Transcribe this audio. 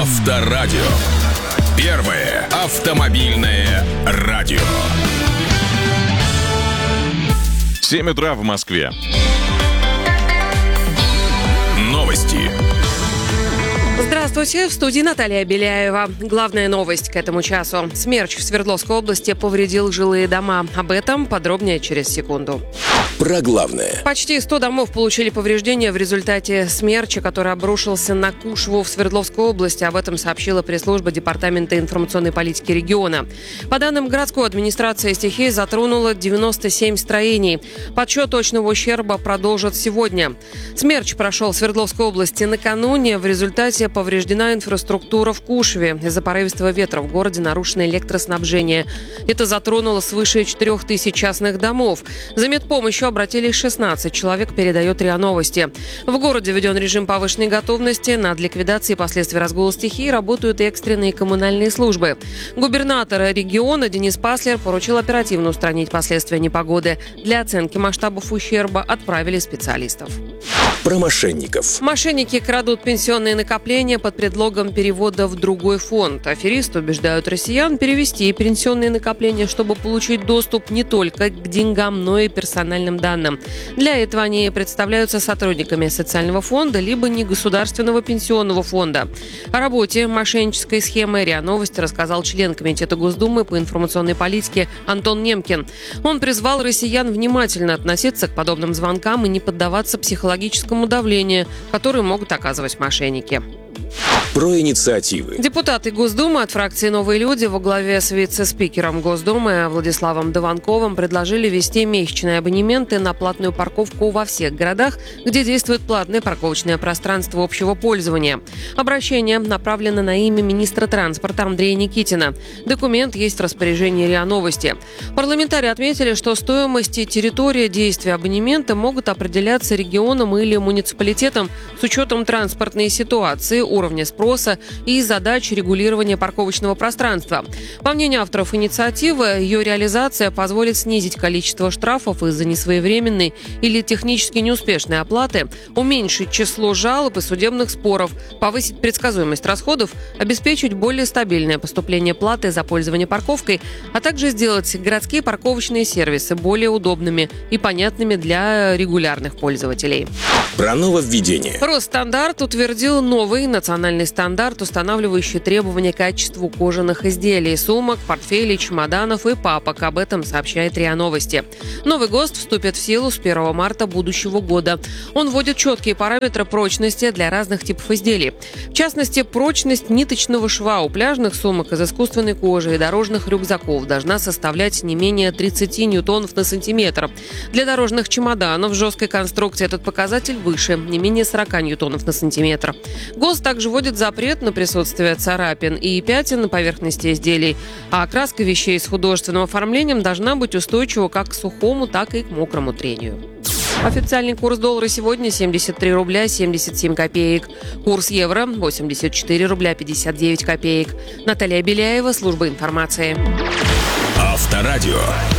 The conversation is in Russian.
Авторадио. Первое автомобильное радио. 7 утра в Москве. Новости. Здравствуйте, в студии Наталья Беляева. Главная новость к этому часу. Смерч в Свердловской области повредил жилые дома. Об этом подробнее через секунду. Про главное. Почти 100 домов получили повреждения в результате смерча, который обрушился на Кушву в Свердловской области. Об этом сообщила пресс-служба Департамента информационной политики региона. По данным городской администрации, стихия затронула 97 строений. Подсчет точного ущерба продолжат сегодня. Смерч прошел в Свердловской области накануне. В результате повреждена инфраструктура в Кушве. Из-за порывистого ветра в городе нарушено электроснабжение. Это затронуло свыше 4000 частных домов. За медпомощью обратились 16 человек, передает РИА Новости. В городе введен режим повышенной готовности. Над ликвидацией последствий разгула стихии работают экстренные коммунальные службы. Губернатор региона Денис Паслер поручил оперативно устранить последствия непогоды. Для оценки масштабов ущерба отправили специалистов. Про мошенников. Мошенники крадут пенсионные накопления под предлогом перевода в другой фонд. Аферисты убеждают россиян перевести пенсионные накопления, чтобы получить доступ не только к деньгам, но и персональным данным. Для этого они представляются сотрудниками социального фонда либо негосударственного пенсионного фонда. О работе мошеннической схемы РИА Новости рассказал член Комитета Госдумы по информационной политике Антон Немкин. Он призвал россиян внимательно относиться к подобным звонкам и не поддаваться психологическому давлению, которое могут оказывать мошенники. Про инициативы. Депутаты Госдумы от фракции «Новые люди» во главе с вице-спикером Госдумы Владиславом Дованковым предложили ввести месячные абонементы на платную парковку во всех городах, где действует платное парковочное пространство общего пользования. Обращение направлено на имя министра транспорта Андрея Никитина. Документ есть в распоряжении РИА Новости. Парламентарии отметили, что стоимость и территория действия абонемента могут определяться регионом или муниципалитетом с учетом транспортной ситуации, уровня спроса и задач регулирования парковочного пространства. По мнению авторов инициативы, ее реализация позволит снизить количество штрафов из-за несвоевременной или технически неуспешной оплаты, уменьшить число жалоб и судебных споров, повысить предсказуемость расходов, обеспечить более стабильное поступление платы за пользование парковкой, а также сделать городские парковочные сервисы более удобными и понятными для регулярных пользователей. Про нововведение. Росстандарт утвердил новый национальный стандарт, устанавливающий требования к качеству кожаных изделий, сумок, портфелей, чемоданов и папок. Об этом сообщает РИА Новости. Новый ГОСТ вступит в силу с 1 марта будущего года. Он вводит четкие параметры прочности для разных типов изделий. В частности, прочность ниточного шва у пляжных сумок из искусственной кожи и дорожных рюкзаков должна составлять не менее 30 ньютонов на сантиметр. Для дорожных чемоданов жесткой конструкции этот показатель выше, не менее 40 ньютонов на сантиметр. ГОСТ также вводит запрет на присутствие царапин и пятен на поверхности изделий, а окраска вещей с художественным оформлением должна быть устойчива как к сухому, так и к мокрому трению. Официальный курс доллара сегодня 73 рубля 77 копеек. Курс евро 84 рубля 59 копеек. Наталья Беляева, служба информации. Авторадио.